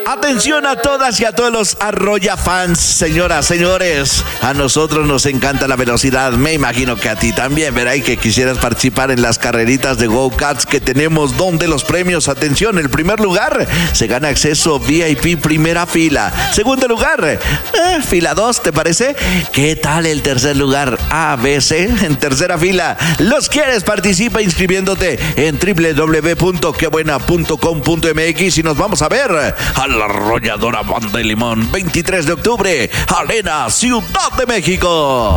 Atención a todas y a todos los Arroya fans, señoras, señores. A nosotros nos encanta la velocidad. Me imagino que a ti también, ¿verdad? Y que quisieras participar en las carreritas de go-karts que tenemos, donde los premios, atención, el primer lugar se gana acceso VIP primera fila. Segundo lugar, fila 2, ¿te parece? ¿Qué tal el tercer lugar? A, B, C, en tercera fila. ¿Los quieres? Participa inscribiéndote en www.quebuena.com.mx y nos vamos a ver a la Arrolladora Banda de Limón, 23 de octubre, Arena, Ciudad de México.